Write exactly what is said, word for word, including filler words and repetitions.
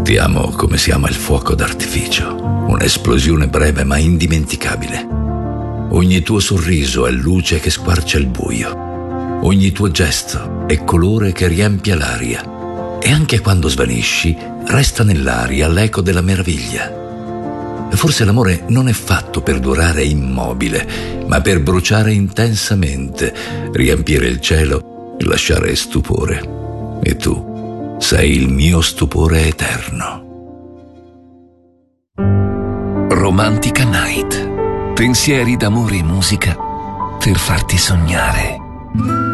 Ti amo come si ama il fuoco d'artificio, un'esplosione breve ma indimenticabile. Ogni tuo sorriso è luce che squarcia il buio. Ogni tuo gesto è colore che riempie l'aria. E anche quando svanisci, resta nell'aria l'eco della meraviglia. Forse l'amore non è fatto per durare immobile, ma per bruciare intensamente, riempire il cielo e lasciare stupore. E tu sei il mio stupore eterno. Romantica Night. Pensieri d'amore e musica per farti sognare.